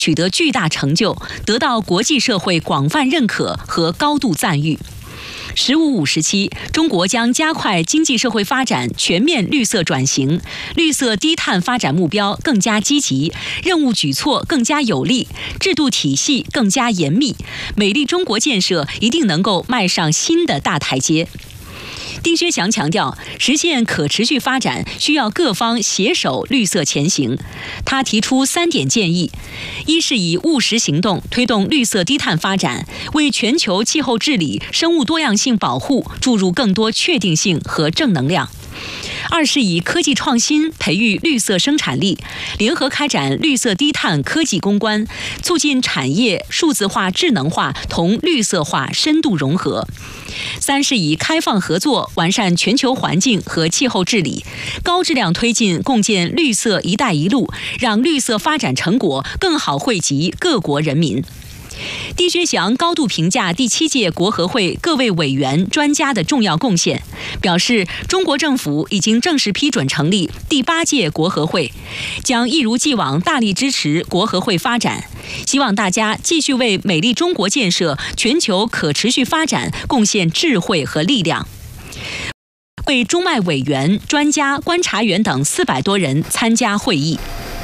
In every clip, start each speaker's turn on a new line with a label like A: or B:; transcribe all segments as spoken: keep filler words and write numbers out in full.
A: 取得巨大成就，得到国际社会广泛认可和高度赞誉。十五五时期，中国将加快经济社会发展全面绿色转型，绿色低碳发展目标更加积极，任务举措更加有力，制度体系更加严密，美丽中国建设一定能够迈上新的大台阶。丁薛祥强调，实现可持续发展需要各方携手绿色前行。他提出三点建议：一是以务实行动推动绿色低碳发展，为全球气候治理、生物多样性保护注入更多确定性和正能量；二是以科技创新培育绿色生产力，联合开展绿色低碳科技攻关，促进产业数字化、智能化同绿色化深度融合；三是以开放合作完善全球环境和气候治理，高质量推进共建绿色“一带一路”，让绿色发展成果更好惠及各国人民。丁薛祥高度评价第七届国合会各位委员、专家的重要贡献，表示中国政府已经正式批准成立第八届国合会，将一如既往大力支持国合会发展，希望大家继续为美丽中国建设、全球可持续发展贡献智慧和力量。为中外委员、专家、观察员等四百多人参加会议。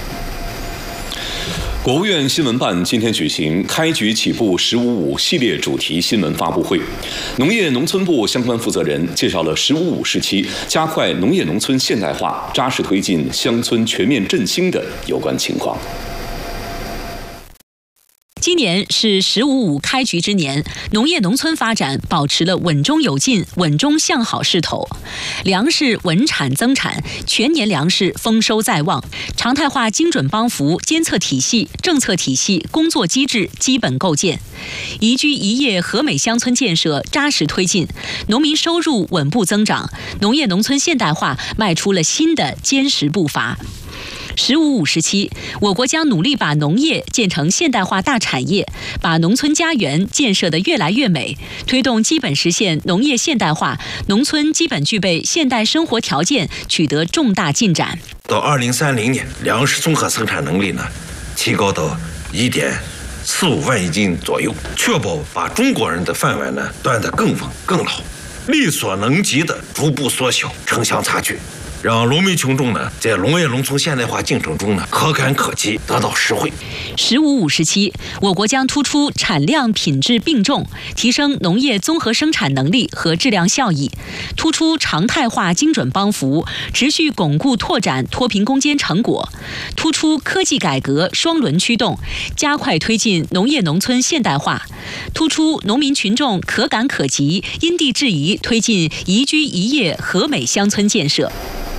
B: 国务院新闻办今天举行开局起步“十五五”系列主题新闻发布会，农业农村部相关负责人介绍了“十五五”时期加快农业农村现代化、扎实推进乡村全面振兴的有关情况。
A: 今年是“十五五”开局之年，农业农村发展保持了稳中有进、稳中向好势头，粮食稳产增产，全年粮食丰收在望，常态化精准帮扶监测体系、政策体系、工作机制基本构建，宜居宜业和美乡村建设扎实推进，农民收入稳步增长，农业农村现代化迈出了新的坚实步伐。十五五时期，我国将努力把农业建成现代化大产业，把农村家园建设得越来越美，推动基本实现农业现代化，农村基本具备现代生活条件，取得重大进展。
C: 到二零三零年，粮食综合生产能力呢，提高到一点四五万亿斤左右，确保把中国人的饭碗呢端得更稳更牢，力所能及的逐步缩小城乡差距。让农民群众呢，在农业农村现代化进程中呢，可感可及，得到实惠。
A: 十五五时期，我国将突出产量品质并重，提升农业综合生产能力和质量效益，突出常态化精准帮扶，持续巩固拓展脱贫攻坚成果，突出科技改革双轮驱动，加快推进农业农村现代化，突出农民群众可感可及，因地制宜推进宜居宜业和美乡村建设。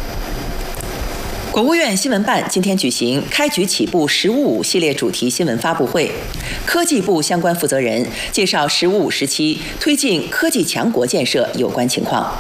D: 国务院新闻办今天举行开局起步“十五五”系列主题新闻发布会，科技部相关负责人介绍“十五五”时期推进科技强国建设有关情况。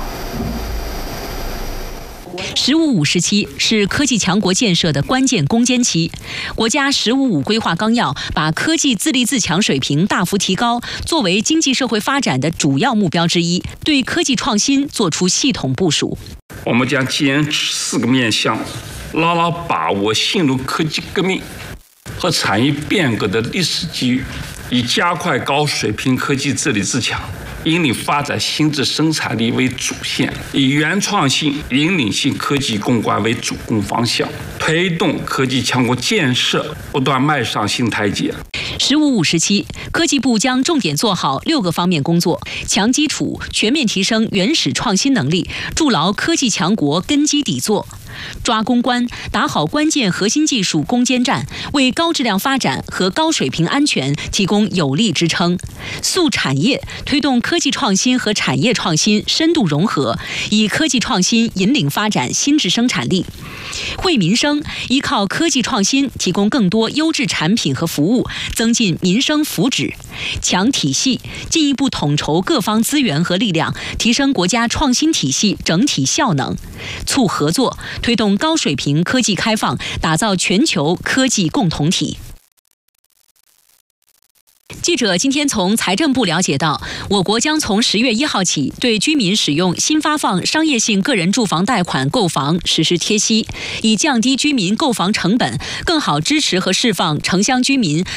A: 十五五时期是科技强国建设的关键攻坚期，国家“十五五”规划纲要把科技自立自强水平大幅提高作为经济社会发展的主要目标之一，对科技创新作出系统部署。
E: 我们将坚持四个面向，牢牢把握新入科技革命和产业变革的历史机遇，以加快高水平科技自立自强，引领发展新质生产力为主线，以原创性、引领性科技攻关为主攻方向，推动科技强国建设不断迈上新台阶。
A: 十五五时期，科技部将重点做好六个方面工作，强基础，全面提升原始创新能力，筑牢科技强国根基底座。抓攻关，打好关键核心技术攻坚战，为高质量发展和高水平安全提供有力支撑；塑产业，推动科技创新和产业创新深度融合，以科技创新引领发展新质生产力；惠民生，依靠科技创新提供更多优质产品和服务，增进民生福祉；强体系，进一步统筹各方资源和力量，提升国家创新体系整体效能；促合作，推动高水平科技开放，打造全球科技共同体。 记者今天从财政部了解到，我国将从十月一号起，对居民使用新发放商业性个人住房贷款购房实施贴息，以降低居民购房成本，更好支持和释放城乡居民